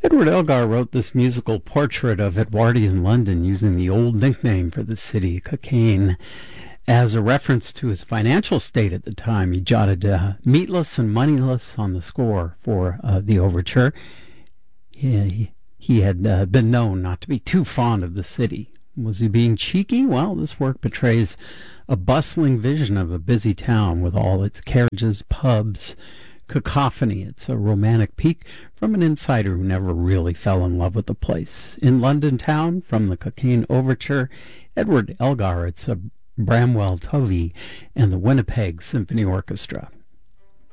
Edward Elgar wrote this musical portrait of Edwardian London using the old nickname for the city, Cockaigne. As a reference to his financial state at the time, he jotted meatless and moneyless on the score for the overture. He had been known not to be too fond of the city. Was he being cheeky? Well, this work betrays a bustling vision of a busy town with all its carriages, pubs, cacophony. It's a romantic peek from an insider who never really fell in love with the place. In London town, from the Cockaigne Overture, Edward Elgar, it's a Bramwell Tovey and the Winnipeg Symphony Orchestra.